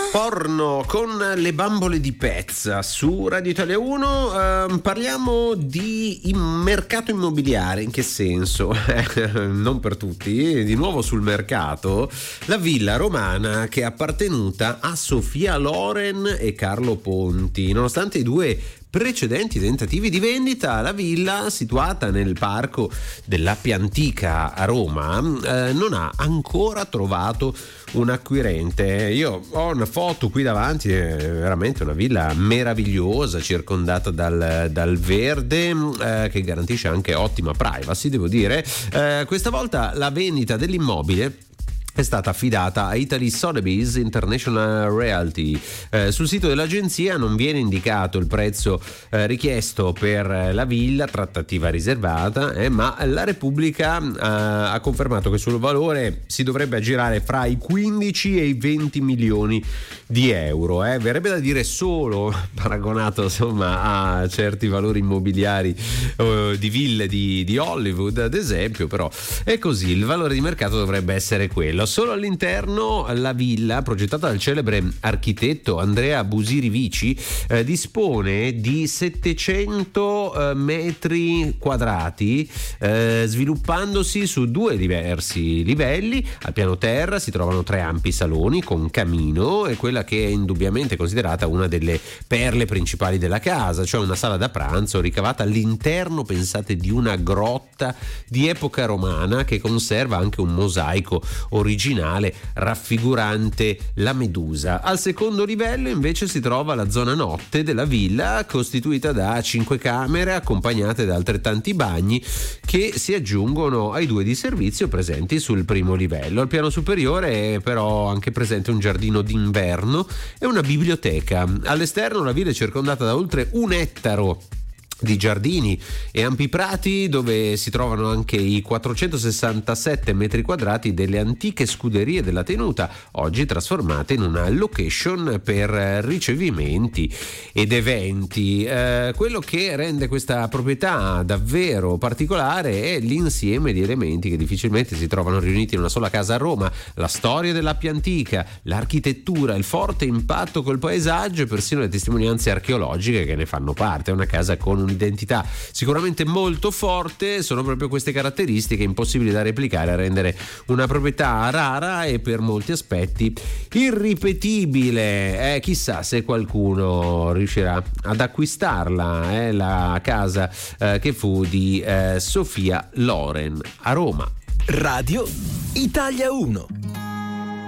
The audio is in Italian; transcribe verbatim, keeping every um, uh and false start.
Porno con le bambole di Pezza su Radio Italia uno. Eh, parliamo di mercato immobiliare. In che senso? Non per tutti. Di nuovo sul mercato la villa romana che è appartenuta a Sofia Loren e Carlo Ponti. Nonostante i due precedenti tentativi di vendita, la villa situata nel parco dell'Appia Antica a Roma eh, non ha ancora trovato un acquirente. Io ho una foto qui davanti, è veramente una villa meravigliosa, circondata dal, dal verde, eh, che garantisce anche ottima privacy, devo dire. Eh, questa volta la vendita dell'immobile è stata affidata a Italy Sotheby's International Realty. Eh, sul sito dell'agenzia non viene indicato il prezzo eh, richiesto per la villa, trattativa riservata, eh, ma la Repubblica eh, ha confermato che sul valore si dovrebbe aggirare fra i quindici e i venti milioni di euro. Eh. Verrebbe da dire solo paragonato insomma a certi valori immobiliari eh, di ville di, di Hollywood, ad esempio, però è così, il valore di mercato dovrebbe essere quello. Solo all'interno la villa, progettata dal celebre architetto Andrea Busiri Vici, eh, dispone di settecento eh, metri quadrati, eh, sviluppandosi su due diversi livelli. Al piano terra si trovano tre ampi saloni con camino e quella che è indubbiamente considerata una delle perle principali della casa, cioè una sala da pranzo ricavata all'interno, pensate, di una grotta di epoca romana che conserva anche un mosaico originale raffigurante la Medusa. Al secondo livello invece si trova la zona notte della villa, costituita da cinque camere accompagnate da altrettanti bagni che si aggiungono ai due di servizio presenti sul primo livello. Al piano superiore è però anche presente un giardino d'inverno e una biblioteca. All'esterno la villa è circondata da oltre un ettaro di giardini e ampi prati, dove si trovano anche i quattrocentosessantasette metri quadrati delle antiche scuderie della tenuta, oggi trasformate in una location per ricevimenti ed eventi. Eh, quello che rende questa proprietà davvero particolare è l'insieme di elementi che difficilmente si trovano riuniti in una sola casa a Roma: la storia dell'Appia Antica, l'architettura, il forte impatto col paesaggio e persino le testimonianze archeologiche che ne fanno parte. È una casa con un'identità sicuramente molto forte. Sono proprio queste caratteristiche impossibili da replicare a rendere una proprietà rara e per molti aspetti irripetibile. Eh, chissà se qualcuno riuscirà ad acquistarla, eh, la casa eh, che fu di eh, Sofia Loren a Roma. Radio Italia uno.